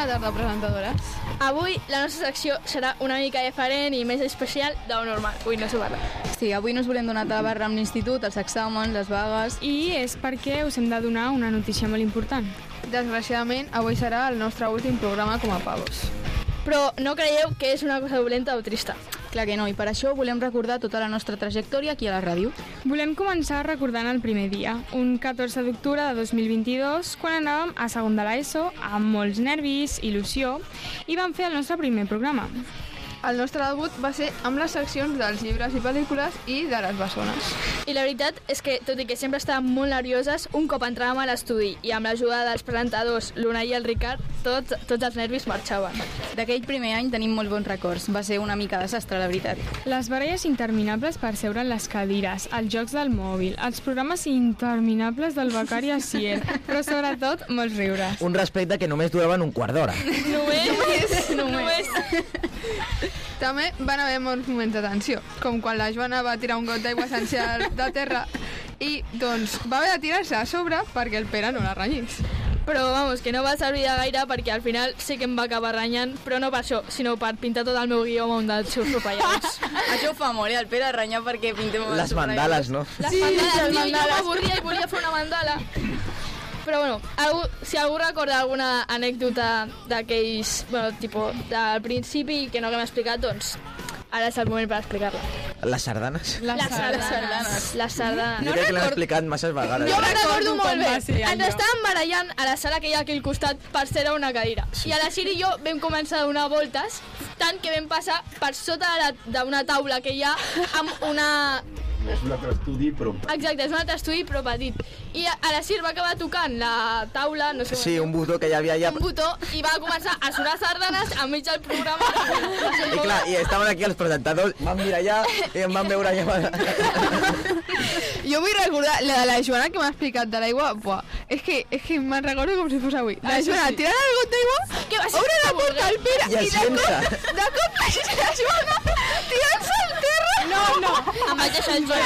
Bona tarda, presentadores. Avui la nostra secció serà una mica diferent i més especial de lo normal. Ui, no s'ho parla. Sí, avui no us volem donar tabarra amb l'institut, els exàmens, les vagues... I és perquè us hem de donar una notícia molt important. Desgraciadament, avui serà el nostre últim programa com a pavos. Però no creieu que és una cosa dolenta o trista. Clar que no, i per això volem recordar tota la nostra trajectòria aquí a la ràdio. Volem començar recordant el primer dia, un 14 d'octubre de 2022, quan anàvem a segon de l'ESO, amb molts nervis, il·lusió, i vam fer el nostre primer programa. El nostre debut va ser amb les seccions dels llibres i pel·lícules i de les bessones. I la veritat és que, tot i que sempre estàvem molt nervioses, un cop entràvem a l'estudi i amb l'ajuda dels presentadors, l'Unai i el Ricard, tots els nervis marxaven. D'aquell primer any tenim molt bons records. Va ser una mica desastre, la veritat. Les baralles interminables per seure en les cadires, els jocs del mòbil, els programes interminables del becari a Sier, però sobretot molts riures. Un respecte que només duraven un quart d'hora. Només. També van haver molts moments de tensió, com quan la Joana va tirar un got d'aigua essencial de terra i, doncs, va haver de tirar-se a sobre perquè el Pere no la renyís. Però, vamos, que no va servir de gaire perquè al final sí que em va acabar renyant, però no per això, sinó per pintar tot el meu guió amb un dels seus ropellals. Això ho fa molt, el Pere renyar perquè pintem... Les mandales, no? Les mandales, jo m'avorria i volia fer una mandala. Però bueno, si algú recorda alguna anècdota d'aquells, bueno, tipus, del principi que no haguem explicat, doncs ara és el moment per explicar-la. Les sardanes? Les sardanes. Jo crec que l'hem explicat masses vegades. Jo me'n recordo molt bé. Ens Ens estàvem barallant a la sala que hi ha aquí al costat per ser a una cadira. I a la Siri i jo vam començar a donar voltes, tant que vam passar per sota d'una taula que hi ha amb una... És un altre estudi, però... Exacte, és un altre estudi, però petit. I a la Sir va acabar tocant la taula, no sé... Sí, un botó que hi havia allà... Un botó, i va començar a sonar sardanes enmig del programa. I clar, i estaven aquí els presentadors, van mirar allà i em van veure allà... Jo vull recordar la de la Joana que m'ha explicat de l'aigua. Buah, és que me'n recordo com si fos avui. La Joana tirant el got d'aigua, Què va ser? obre la porta al Pere I el sense. de cop la Joana tirant-se al terra. No, Em vaig deixar el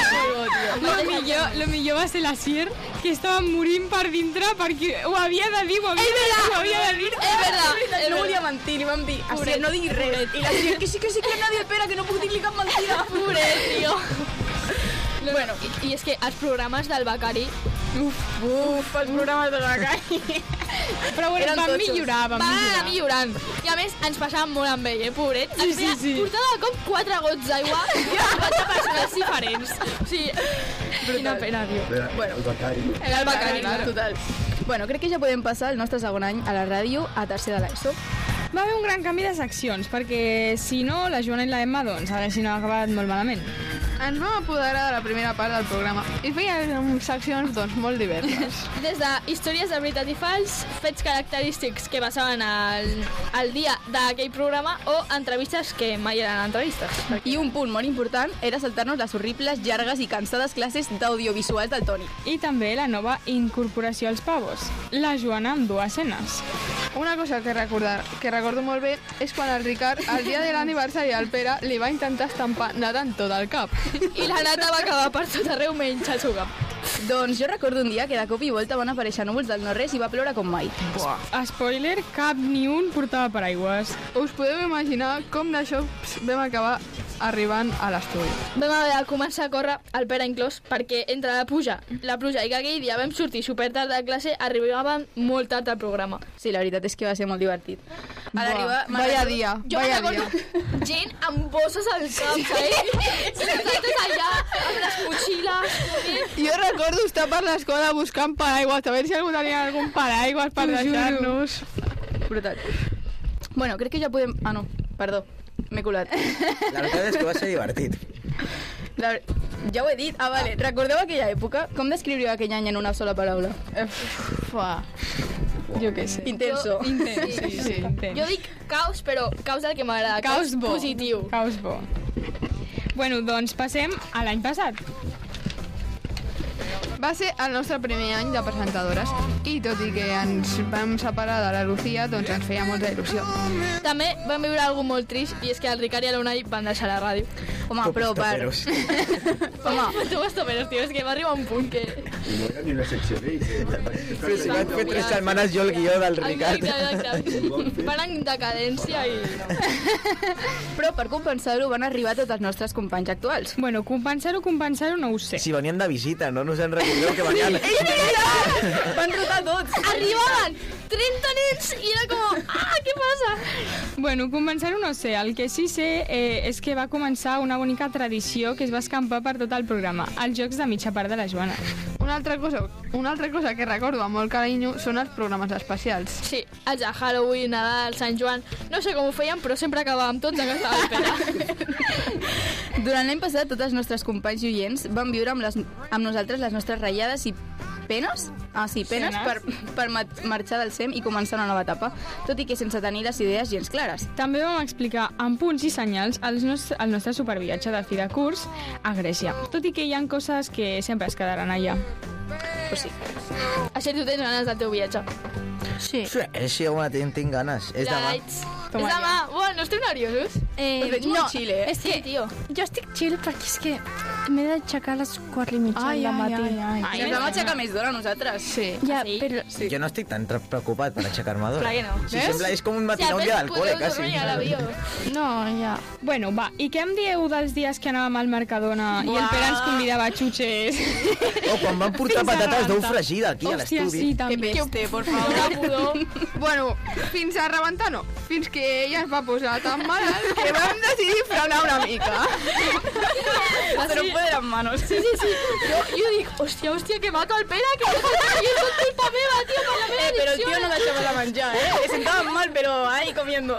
joc. lo millor va ser la Sier, que estava morint per dintre perquè ho havia de dir, ho havia de dir. És verdad. No volia mentir, li vam dir, así, no diguis res. I la Sier, que sí, que no ha dit el Pere, que no puc dir-li cap mentida. Pobret, tio. Bueno, i és que els programes del becari Uf, els programes de la calle. Però bueno, Eren van totxos. millorar, van anar millorant. I a més, ens passàvem molt amb ell, pobret. Sí, Ens feia, sí. portava de cop 4 gots d'aigua i 4 persones diferents. O sigui, quina pena, tio. Bueno. El becari. Era el becari, Total. Bueno, crec que ja podem passar el nostre segon any a la ràdio a tercer de l'ESO. Va haver un gran canvi de seccions, perquè si no, la Joana i la Emma doncs haguessin acabat molt malament. Ens vam apoderar de la primera part del programa i fèiem seccions, doncs, molt diverses. Des de històries de veritat i fals, fets característics que passaven al dia d'aquell programa o entrevistes que mai eren entrevistes. I un punt molt important era saltar-nos les horribles, llargues i cansades classes d'audiovisuals del Toni. I també la nova incorporació als pavos, la Joana amb 2 escenes. Una cosa que recordo molt bé és quan el Ricard, el dia de l'aniversari del Pere, li va intentar estampar nedant tot el cap. I la nata va acabar per tot arreu menys al seu cap. Doncs jo recordo un dia que de cop i volta van aparèixer núvols del no-res i va ploure com mai. Spoiler, cap ni un portava paraigües. Us podeu imaginar com d'això vam acabar arribant a l'estudi. Vam haver de començar a córrer, el Pere inclòs, perquè entre la pluja i que aquell dia vam sortir super tard de classe, arribàvem molt tard al programa. Sí, la veritat és que va ser molt divertit. A l'arribar... Vaya dia, Jo vaya me'n dia. recordo gent amb bosses al cap, saps? I nosaltres allà, amb les motxilles... Jo recordo estar per l'escola buscant paraigües, a veure si algú tenia algun paraigües per deixar-nos. Brutal. Bueno, crec que ja podem... Ah, no, perdó, m'he colat. La veritat és que va ser divertit. Ja ho he dit. Ah, vale. Recordeu aquella època? Com descriuríeu aquell any en una sola paraula? Jo què sé. Intenso. Sí, intens. Jo dic caos, però caos del que m'agrada. Caos bo. Positiu. Caos bo. Bueno, doncs passem a l'any passat. Va ser el nostre primer any de presentadores i tot i que ens vam separar de la Lucía, doncs ens feia molta il·lusió. També vam viure algo molt trist, i és que el Ricard i l'Unai van deixar la ràdio. Home, però per... Home, tu estoperos, tio, és que va arribar un punt que... No era ni una secció d'ells. Si vaig fer 3 setmanes jo el guió del Ricard. Exacte. Van en decadència i... Però per compensar-ho van arribar tots els nostres companys actuals. Bueno, compensar-ho no ho sé. Si venien de visita, no us en recordeu que venien... Van rotar tots. Arribaven 30 nens i era com... Ah, què passa? Bueno, compensar-ho no sé. El que sí sé és que va començar una bonica tradició que es va escampar per tot el programa, els jocs de mitja part de la Joana. Una altra cosa que recordo amb molt carinyo són els programes especials. Sí, els de Halloween, Nadal, Sant Joan... No sé com ho feien, però sempre acabàvem tots en aquesta Pere. Durant l'any passat, tots els nostres companys i oients van viure amb nosaltres les nostres ratllades i penes? Ah, sí, penes per marxar del SEM i començar una nova etapa, tot i que sense tenir les idees gens clares. També vam explicar amb punts i senyals el nostre superviatge de fi de curs a Grècia, tot i que hi ha coses que sempre es quedaran allà. Pues sí. Així tu tens ganes del teu viatge. Sí. Sí, home, tinc ganes. És demà. És demà. Bueno, no estem nerviosos? Us veig molt xile, eh? És que, tio... Jo estic chill perquè és que m'he d'aixecar a les 4:30 del matí. Ai, ens vam aixecar més d'hora nosaltres. Sí. Ja, sí? però... Sí. Jo no estic tan preocupat per aixecar-me d'hora. Clar que no. Sí, sembla, és com un matinó un dia del col·le, podeu quasi. dormir a l'avió. No, ja. Bueno, va, i què em dieu dels dies que anàvem al Mercadona i el Pere ens convidava a xutxes? O quan van portar patates d'ou fregida aquí a Hòstia, l'estudi. sí, Que també. peste, por Una favor. pudor. Bueno, fins a rebentar no. Fins que ella es va posar tan malalt que vam decidir frenar una mica. Però poder en manos. Sí. Jo dic, hòstia, que mato el Pere, que no és culpa meva, tio, per la meva Pero el addicció. tío no deixava de menjar, eh? Que sentaven mal, però ahí comiendo.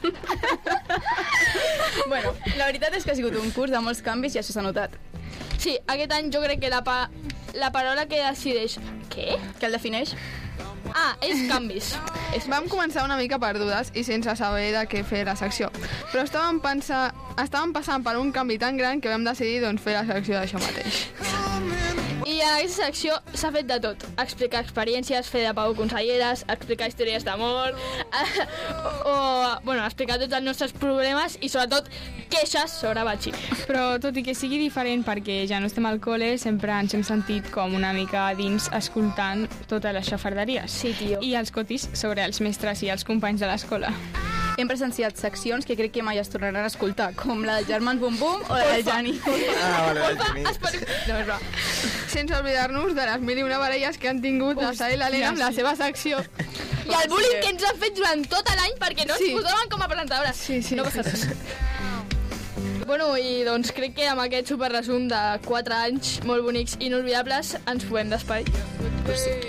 Bueno, la veritat és que ha sigut un curs de molts canvis i això s'ha notat. Sí, aquest any jo crec que la paraula que decideix... Què? Què el defineix? Ah, és canvis. Vam començar una mica perdudes i sense saber de què fer la secció. Però estàvem passant per un canvi tan gran que vam decidir doncs, fer la secció d'això mateix. I en aquesta secció s'ha fet de tot. Explicar experiències, fer de Pau conselleres, explicar històries d'amor, explicar tots els nostres problemes i sobretot queixes sobre batxi. Però tot i que sigui diferent perquè ja no estem al col·le, sempre ens hem sentit com una mica a dins escoltant totes les xafarderies. Sí, tio. I els cotis sobre els mestres i els companys de l'escola. Hem presenciat seccions que crec que mai es tornaran a escoltar, com la del Germans Bum Bum o la del Jani. Ah, vale, No, és va. Sense oblidar-nos de les 1001 baralles que han tingut la Sara i l'Helena amb la seva secció. I el bullying que ens han fet durant tot l'any perquè no ens posaven com a presentadores. Sí. No passa res. Bueno, i doncs crec que amb aquest superresum de 4 anys molt bonics i inolvidables ens podem despedir.